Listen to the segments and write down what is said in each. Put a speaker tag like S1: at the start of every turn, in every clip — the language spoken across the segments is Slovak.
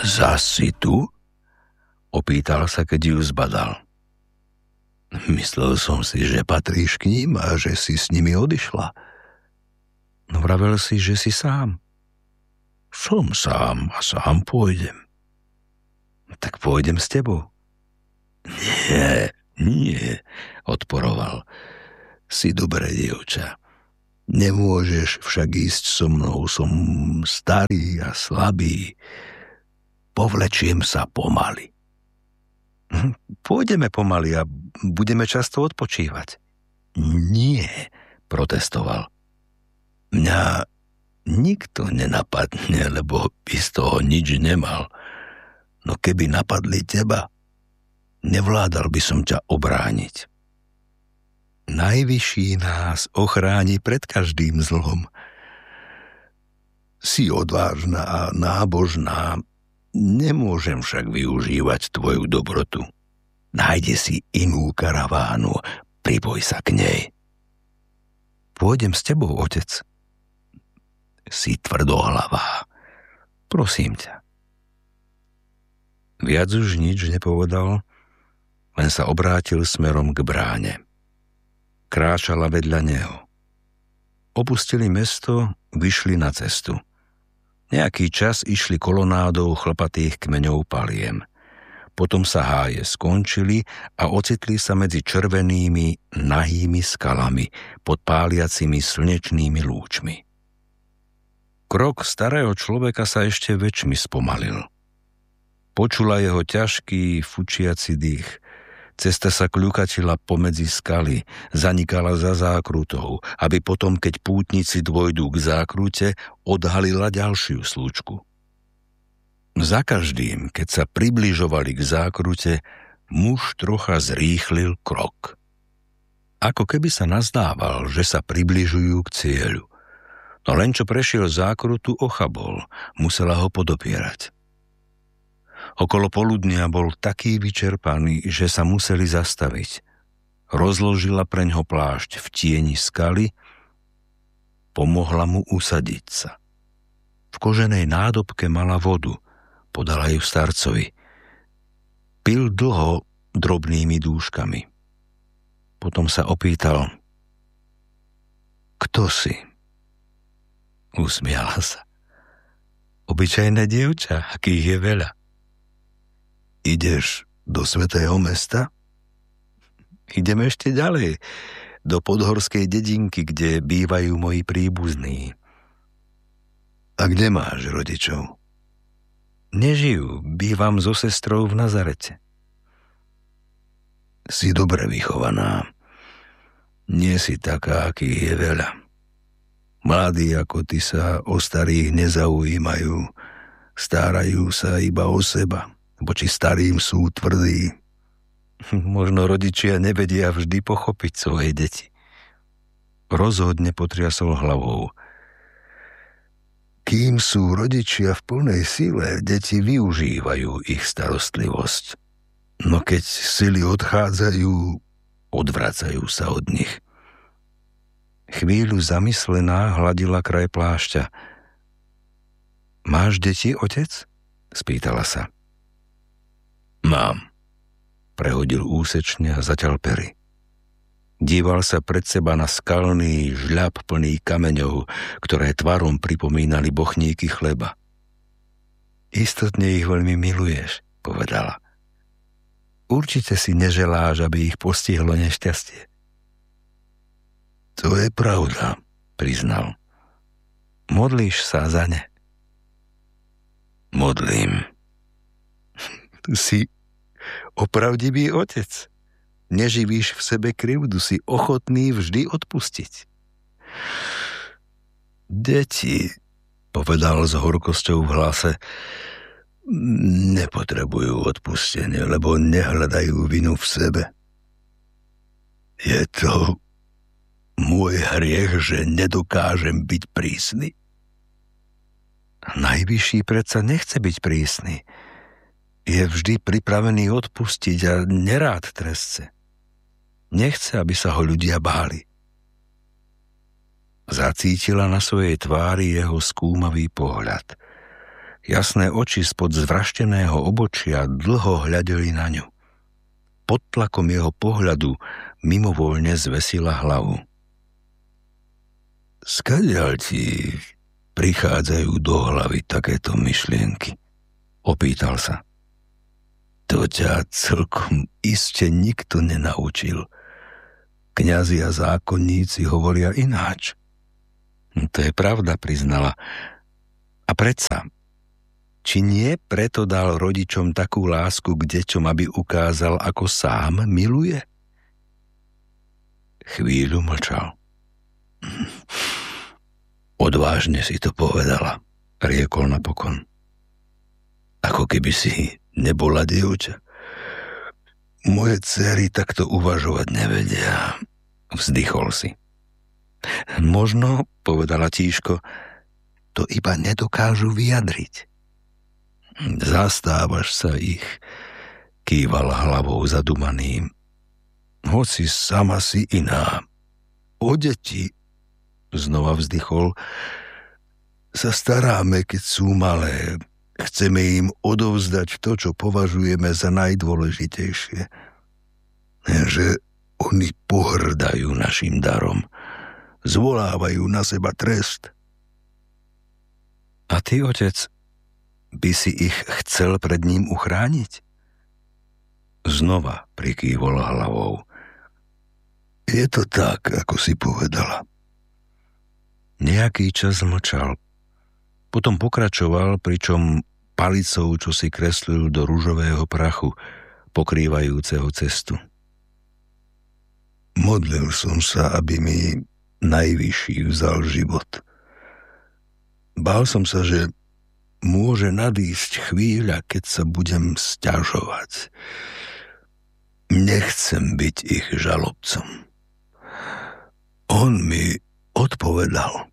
S1: Zasi tu? Opýtal sa, keď ju zbadal. Myslel som si, že patríš k ním a že si s nimi odišla. No vravel si, že si sám. Som sám a sám pôjdem. Tak pôjdem s tebou. Nie, odporoval. Si dobré dievča. Nemôžeš však ísť so mnou, som starý a slabý. Povlečiem sa pomaly. Pôjdeme pomaly a budeme často odpočívať. Nie, protestoval. Mňa nikto nenapadne, lebo by z toho nič nemal. No keby napadli teba, nevládal by som ťa obrániť. Najvyšší nás ochráni pred každým zlom. Si odvážna a nábožná, nemôžem však využívať tvoju dobrotu. Nájde si inú karavánu, pripoj sa k nej. Pôjdem s tebou, otec. Si tvrdohlavá. Prosím ťa. Viac už nič nepovedal, len sa obrátil smerom k bráne. Kráčala vedľa neho. Opustili mesto, vyšli na cestu. Nejaký čas išli kolonádou chlpatých kmeňov paliem. Potom sa háje skončili a ocitli sa medzi červenými, nahými skalami pod páliacimi slnečnými lúčmi. Krok starého človeka sa ešte väčšmi spomalil. Počula jeho ťažký, fučiaci dých. Cesta sa kľukatila pomedzi skaly, zanikala za zákrutou, aby potom, keď pútnici dôjdu k zákrute, odhalila ďalšiu slúčku. Za každým, keď sa približovali k zákrute, muž trocha zrýchlil krok. Ako keby sa nazdával, že sa približujú k cieľu. No len čo prešiel zákrutu, ochabol, musela ho podopierať. Okolo poludnia bol taký vyčerpaný, že sa museli zastaviť. Rozložila preňho plášť v tieni skaly, pomohla mu usadiť sa. V koženej nádobke mala vodu, podala ju starcovi. Pil dlho drobnými dúškami. Potom sa opýtal: Kto si? Usmiala sa. Obyčajné dievča, akých je veľa. Ideš do svätého mesta? Ideme ešte ďalej, do podhorskej dedinky, kde bývajú moji príbuzní. A kde máš rodičov? Nežijú, bývam so sestrou v Nazarete. Si dobre vychovaná. Nie si taká, akých je veľa. Mladí ako ty sa o starých nezaujímajú, starajú sa iba o seba. Voči starým sú tvrdí. Možno rodičia nevedia vždy pochopiť svoje deti. Rozhodne potriasol hlavou. Kým sú rodičia v plnej sile, deti využívajú ich starostlivosť. No keď sily odchádzajú, odvracajú sa od nich. Chvíľu zamyslená hladila kraj plášťa. Máš deti, otec? Spýtala sa. Mám, prehodil úsečne a zaťal pery. Díval sa pred seba na skalný žľab plný kameňov, ktoré tvarom pripomínali bochníky chleba. Istotne ich veľmi miluješ, povedala. Určite si neželáš, aby ich postihlo nešťastie. To je pravda, priznal. Modlíš sa za ne? Modlím. Si opravdivý otec. Neživíš v sebe krivdu, si ochotný vždy odpustiť. Deti, povedal s horkosťou v hlase, nepotrebujú odpustenie, lebo nehľadajú vinu v sebe. Je to môj hriech, že nedokážem byť prísny? Najvyšší predsa nechce byť prísny. Je vždy pripravený odpustiť a nerád trestce. Nechce, aby sa ho ľudia báli. Zacítila na svojej tvári jeho skúmavý pohľad. Jasné oči spod zvrašteného obočia dlho hľadeli na ňu. Pod tlakom jeho pohľadu mimovoľne zvesila hlavu. Skadiaľ ti prichádzajú do hlavy takéto myšlienky? Opýtal sa. To ťa celkom iste nikto nenaučil. Kňazi a zákonníci hovoria ináč. To je pravda, priznala. A predsa, či nie preto dal rodičom takú lásku k deťom, aby ukázal, ako sám miluje? Chvíľu mlčal. Odvážne si to povedala, riekol napokon. Ako keby si nebola dievča. Moje dcery takto uvažovať nevedia. Vzdychol si. Možno, povedala tížko, to iba nedokážu vyjadriť. Zastávaš sa ich, kýval hlavou zadumaným. Hoci sama si iná. O deti, znova vzdychol, sa staráme, keď sú malé. Chceme im odovzdať to, čo považujeme za najdôležitejšie. Že oni pohrdajú našim darom. Zvolávajú na seba trest. A ty, otec, by si ich chcel pred ním uchrániť? Znova prikývol hlavou. Je to tak, ako si povedala. Nejaký čas mlčal. Potom pokračoval, pričom palicou, čo si kreslil do ružového prachu, pokrývajúceho cestu. Modlil som sa, aby mi Najvyšší vzal život. Bál som sa, že môže nadísť chvíľa, keď sa budem sťažovať. Nechcem byť ich žalobcom. On mi odpovedal.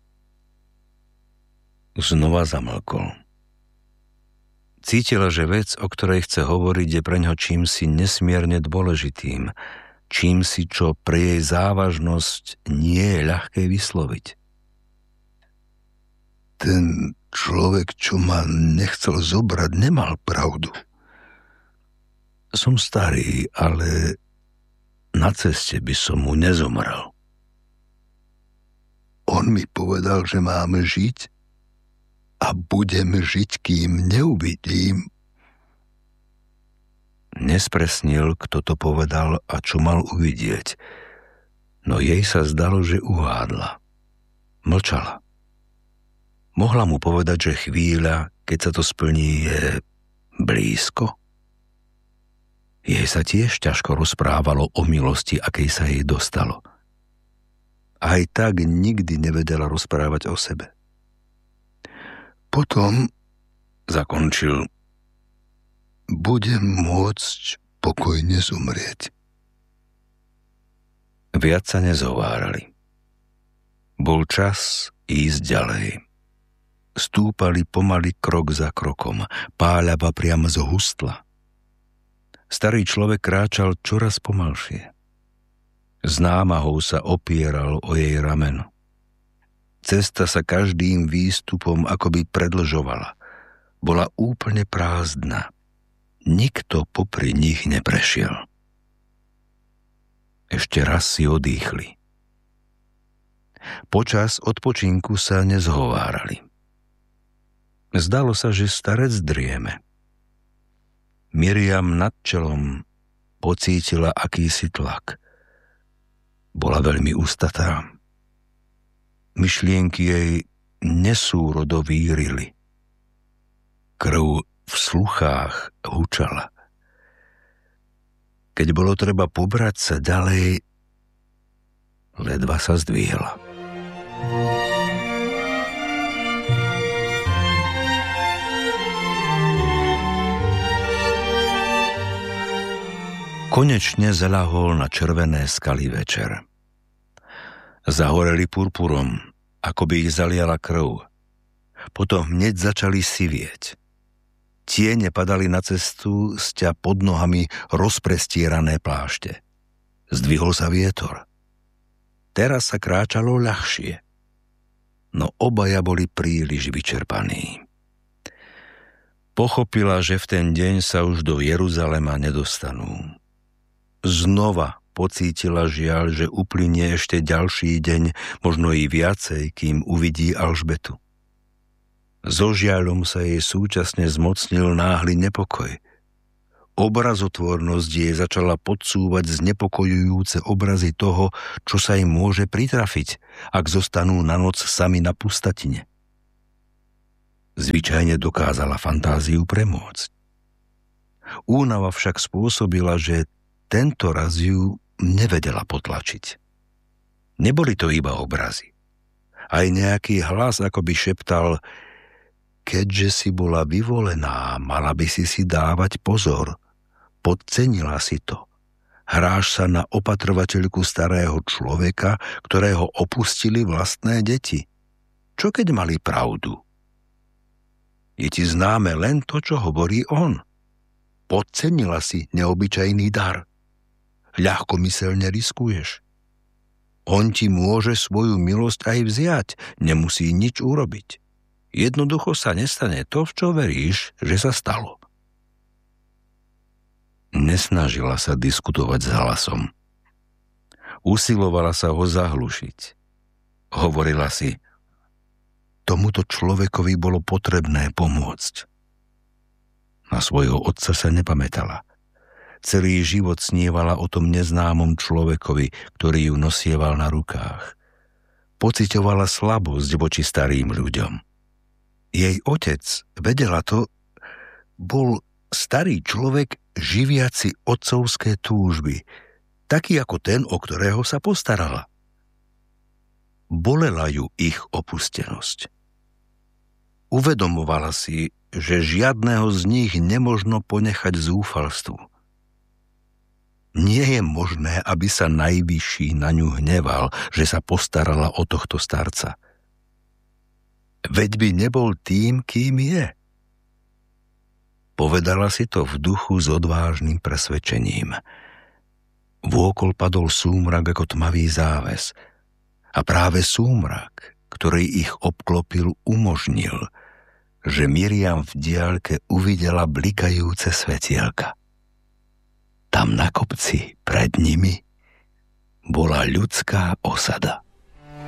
S1: Znova zamlkol. Cítila, že vec, o ktorej chce hovoriť, je preňho čímsi nesmierne dôležitým, čímsi, čo pre jej závažnosť nie je ľahké vysloviť. Ten človek, čo ma nechcel zobrať, nemal pravdu. Som starý, ale na ceste by som mu nezomrel. On mi povedal, že máme žiť a budem žiť, kým neuvidím. Nespresnil, kto to povedal a čo mal uvidieť, no jej sa zdalo, že uhádla. Mlčala. Mohla mu povedať, že chvíľa, keď sa to splní, je blízko? Jej sa tiež ťažko rozprávalo o milosti, akej sa jej dostalo. Aj tak nikdy nevedela rozprávať o sebe. Potom zakončil: budem môcť pokojne zomrieť. Viac sa nezhovárali. Bol čas ísť ďalej. Stúpali pomaly krok za krokom. Páľava priam zhustla. Starý človek kráčal čoraz pomalšie. S námahou sa opieral o jej rameno. Cesta sa každým výstupom akoby predlžovala. Bola úplne prázdna. Nikto popri nich neprešiel. Ešte raz si odýchli. Počas odpočinku sa nezhovárali. Zdalo sa, že starec drieme. Miriam nad čelom pocítila akýsi tlak. Bola veľmi ústatá. Myšlienky jej nesúrodo vírili. Krv v sluchách hučala. Keď bolo treba pobrať sa ďalej, ledva sa zdvihla. Konečne zaľahol na červené skaly večer. Zahoreli purpurom, ako by ich zaliala krv. Potom hneď začali sivieť. Tiene padali na cestu, sťa pod nohami rozprestierané plášte. Zdvihol sa vietor. Teraz sa kráčalo ľahšie, no obaja boli príliš vyčerpaní. Pochopila, že v ten deň sa už do Jeruzalema nedostanú. Znova pocítila žiaľ, že uplynie ešte ďalší deň, možno i viacej, kým uvidí Alžbetu. So žiaľom sa jej súčasne zmocnil náhly nepokoj. Obrazotvornosť jej začala podsúvať znepokojujúce obrazy toho, čo sa im môže pritrafiť, ak zostanú na noc sami na pustatine. Zvyčajne dokázala fantáziu premôcť. Únava však spôsobila, že tento raz ju nevedela potlačiť. Neboli to iba obrazy. Aj nejaký hlas akoby šeptal: keďže si bola vyvolená, mala by si dávať pozor. Podcenila si to. Hráš sa na opatrovateľku starého človeka, ktorého opustili vlastné deti. Čo keď mali pravdu? Je ti známe len to, čo hovorí on. Podcenila si neobyčajný dar. Ľahkomyselne riskuješ. On ti môže svoju milosť aj vziať, nemusí nič urobiť. Jednoducho sa nestane to, v čo veríš, že sa stalo. Nesnažila sa diskutovať s hlasom. Usilovala sa ho zahlušiť. Hovorila si: tomuto človekovi bolo potrebné pomôcť. Na svojho otca sa nepamätala. Celý život snívala o tom neznámom človekovi, ktorý ju nosieval na rukách. Pociťovala slabosť voči starým ľuďom. Jej otec, vedela to, bol starý človek živiaci otcovské túžby, taký ako ten, o ktorého sa postarala. Bolela ju ich opustenosť. Uvedomovala si, že žiadneho z nich nemožno ponechať zúfalstvu. Nie je možné, aby sa Najvyšší na ňu hneval, že sa postarala o tohto starca. Veď by nebol tým, kým je. Povedala si to v duchu s odvážnym presvedčením. Vôkol padol súmrak ako tmavý záves. A práve súmrak, ktorý ich obklopil, umožnil, že Miriam v diaľke uvidela blikajúce svetielka. Tam na kopci pred nimi bola ľudská osada.